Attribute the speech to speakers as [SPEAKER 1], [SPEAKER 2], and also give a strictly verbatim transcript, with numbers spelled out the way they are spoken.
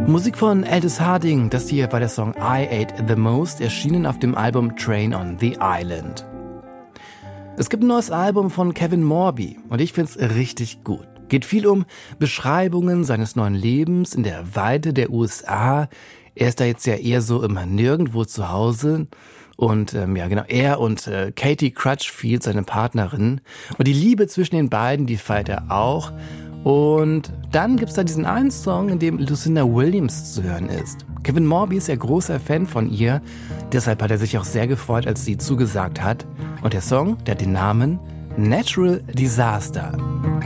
[SPEAKER 1] Musik von Aldous Harding, das hier war der Song I Ate the Most, erschienen auf dem Album Train on the Island. Es gibt ein neues Album von Kevin Morby und ich find's richtig gut. Geht viel um Beschreibungen seines neuen Lebens in der Weite der U S A. Er ist da jetzt ja eher so immer nirgendwo zu Hause. Und ähm, ja genau, er und äh, Katie Crutchfield, seine Partnerin. Und die Liebe zwischen den beiden, die feiert er auch. Und dann gibt's da diesen einen Song, in dem Lucinda Williams zu hören ist. Kevin Morby ist ja großer Fan von ihr, deshalb hat er sich auch sehr gefreut, als sie zugesagt hat. Und der Song, der hat den Namen Natural Disaster.